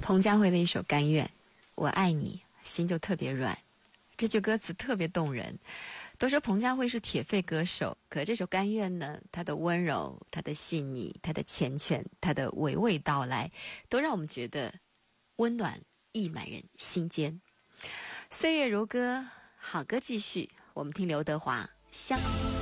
彭佳慧的一首《甘愿》，我爱你，心就特别软。这句歌词特别动人。都说彭佳慧是铁肺歌手，可这首《甘愿》呢，她的温柔，她的细腻，她的缱绻，她的娓娓道来，都让我们觉得温暖溢满人心间。岁月如歌，好歌继续，我们听刘德华《香》。